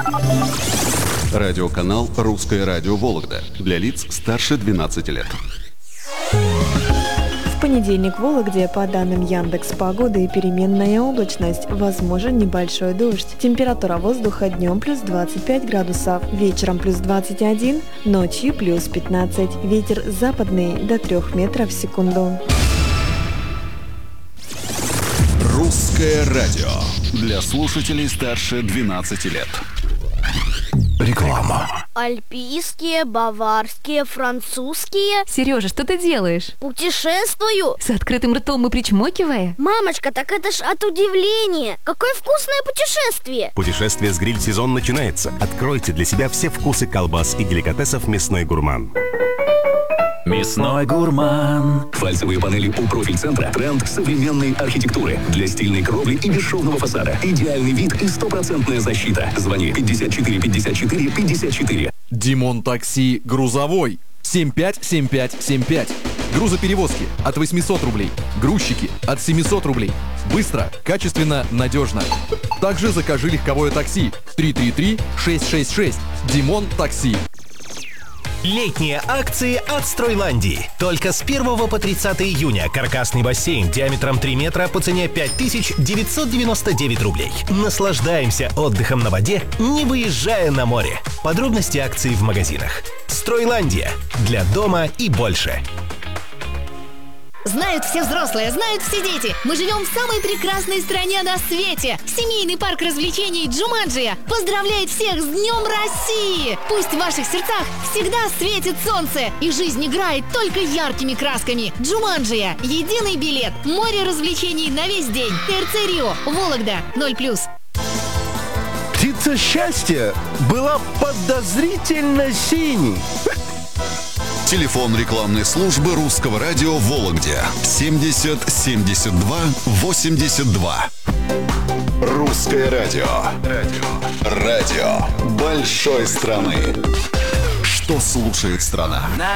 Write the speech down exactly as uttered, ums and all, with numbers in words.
Радиоканал «Русское радио Вологда» для лиц старше двенадцати лет. В понедельник в Вологде, по данным Яндекс.Погоды, переменная облачность, возможен небольшой дождь. Температура воздуха днем плюс двадцать пять градусов, вечером плюс двадцать один, ночью плюс пятнадцать. Ветер западный до трёх метров в секунду. «Русское радио» для слушателей старше двенадцати лет. Реклама. Альпийские, баварские, французские. Сережа, что ты делаешь? Путешествую. С открытым ртом и причмокивая? Мамочка, так это ж от удивления. Какое вкусное путешествие. Путешествие с гриль-сезон начинается. Откройте для себя все вкусы колбас и деликатесов «Мясной гурман». Мясной гурман. Фальцевые панели у профиль-центра. Тренд современной архитектуры. Для стильной кровли и бесшовного фасада. Идеальный вид и стопроцентная защита. Звони пятьдесят четыре пятьдесят четыре пятьдесят четыре. Димон Такси грузовой. семь пять семь пять семь пять. Грузоперевозки от восемьсот рублей. Грузчики от семьсот рублей. Быстро, качественно, надежно. Также закажи легковое такси. три три три шесть шесть шесть. Димон Такси. Летние акции от Стройландии. Только с первого по тридцатое июня каркасный бассейн диаметром три метра по цене пять тысяч девятьсот девяносто девять рублей. Наслаждаемся отдыхом на воде, не выезжая на море. Подробности акций в магазинах. Стройландия. Для дома и больше. Знают все взрослые, знают все дети. Мы живем в самой прекрасной стране на свете. Семейный парк развлечений Джуманджия поздравляет всех с Днем России! Пусть в ваших сердцах всегда светит солнце, и жизнь играет только яркими красками. Джуманджия. Единый билет. Море развлечений на весь день. ТРЦ Рио. Вологда. ноль плюс. Птица счастья была подозрительно синей. Телефон рекламной службы «Русского радио» в Вологде. семьдесят семьдесят два восемьдесят два. «Русское радио». Радио. Радио большой страны. Что слушает страна?